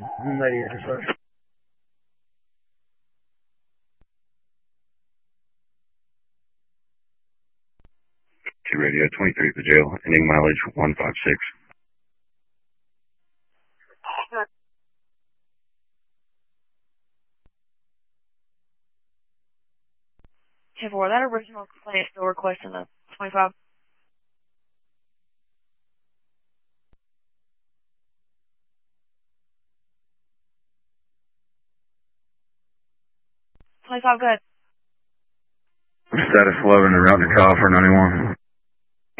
Radio first. Radio 23 at the jail, ending mileage 156. For that original complaint still requesting the 25. Good. Status 11 and route to call for 91.